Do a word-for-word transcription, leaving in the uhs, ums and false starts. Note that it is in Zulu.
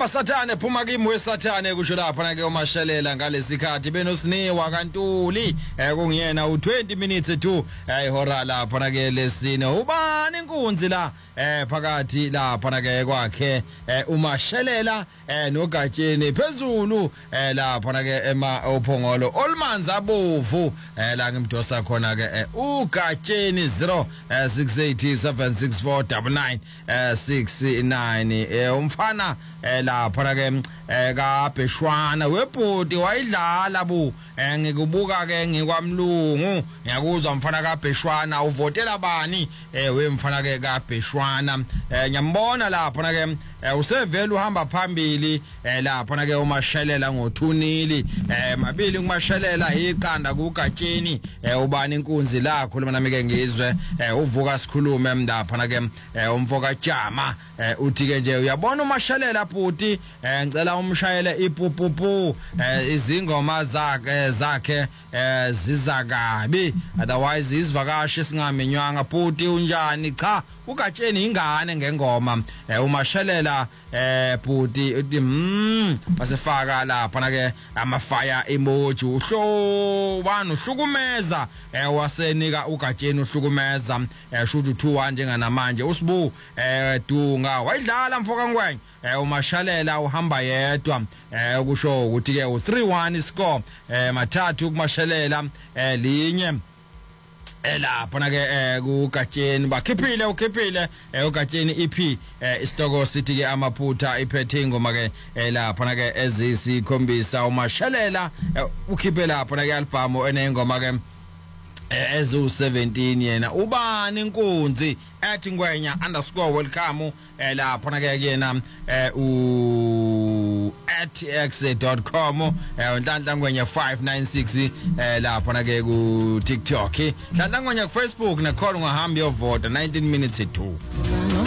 Hamba sathane phuma kimi wesathane kusho lapha na ke umashelela ngalesikhathi benosiniwa kaNtuli eh kungiyena u twenty minutes to ihora lapha na ke lesine ubani inkunzi la eh phakathi lapha na ke kwakhe umashelela eh nogatsheni phezulu eh lapha na ke ema uphongolo olmanzi abovu eh la ngimdosa khona ke ugatsheni zero six eight seven six four nine nine six nine eh umfana eh lapha ke ka Bheshwana webhodi wayidlala bu ngikubuka ke ngikwamlungu ngiyakuzwa mfana ka Bheshwana uvotela bani eh wemfana ke ka Bheshwana ngiyambona lapha ke usevela uhamba phambili lapha na ke umashelela ngothunili mabili kumashelela iqanda kugatsheni ubani inkunzi la khuluma nami ke ngizwe uvuka sikhulume lapha na ke umfoka Jama uthi ke nje uyabona umashelela bhuti ngicela umshayele ipupupu izingoma zakhe zakhe zizakabi otherwise izivakashi singaminywanga bhuti unjani cha ugatsheni ingane ngengoma umashelela eh bhuti uthi mm basefaka lapha na ke ama fire emoji uhlobani uhlukumeza wasenika ugatsheni uhlukumeza shuthu two one njenganamanje usibu eh dunga wayidlala mfoka ngwenya umashelela uhamba yedwa kusho ukuthi ke u three one score mathathu kumashelela linye elapha na ke kugatsheni bakhiphile ukhiphile ugatsheni ip isitoko sithi ke amaphutha iphethe ingoma ke lapha na ke ezisikhombisa umashelela ukhiphe lapha na ke album enengoma ke ezu seventeen yena ubani inkunzi ethi ngwenya underscore welcome lapha na ke yena u at x dot com unhlanhla ngwenya five nine six lapha na ke ku TikTok hlanhla ngwenya ku Facebook na call ungahamba yovota nineteen minutes to